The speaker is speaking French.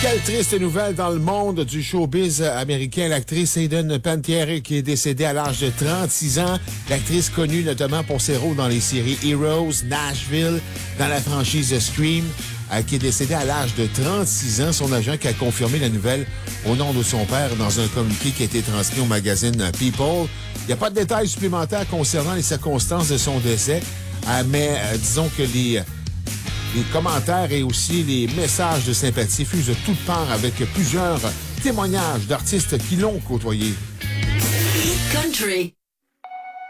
Quelle triste nouvelle dans le monde du showbiz américain. L'actrice Hayden Panettiere qui est décédée à l'âge de 36 ans. L'actrice connue notamment pour ses rôles dans les séries Heroes, Nashville, dans la franchise Scream, qui est décédée à l'âge de 36 ans. Son agent qui a confirmé la nouvelle au nom de son père dans un communiqué qui a été transmis au magazine People. Il n'y a pas de détails supplémentaires concernant les circonstances de son décès, mais disons que les commentaires et aussi les messages de sympathie fusent de toutes parts avec plusieurs témoignages d'artistes qui l'ont côtoyé. Country.